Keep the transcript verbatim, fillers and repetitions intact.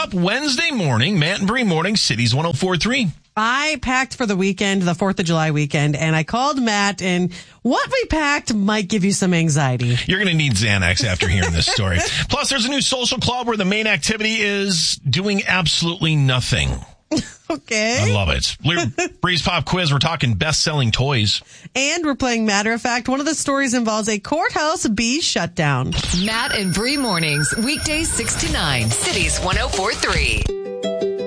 up Wednesday morning, Matt and Bree morning, Cities one oh four point three. I packed for the weekend, the fourth of July weekend, and I called Matt, and what we packed might give you some anxiety. You're going to need Xanax after hearing this story. Plus, there's a new social club where the main activity is doing absolutely nothing. Okay. I love it. Breeze Pop Quiz, we're talking best-selling toys. And we're playing Matter of Fact. One of the stories involves a courthouse bee shutdown. Matt and Bree mornings, weekdays six to nine, Cities one oh four point three.